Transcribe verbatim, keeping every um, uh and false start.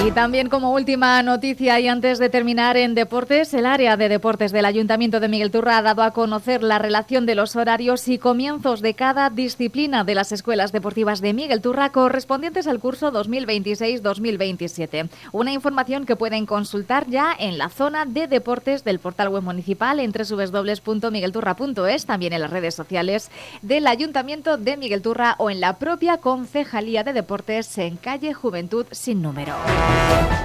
Y también como última noticia y antes de terminar en deportes, el área de deportes del Ayuntamiento de Miguelturra ha dado a conocer la relación de los horarios y comienzos de cada disciplina de las escuelas deportivas de Miguelturra correspondientes al curso dos mil veintiséis dos mil veintisiete. Una información que pueden consultar ya en la zona de deportes del portal web municipal en doble u doble u doble u punto miguelturra punto es, también en las redes sociales del Ayuntamiento de Miguelturra o en la propia Concejalía de Deportes en calle Juventud sin número.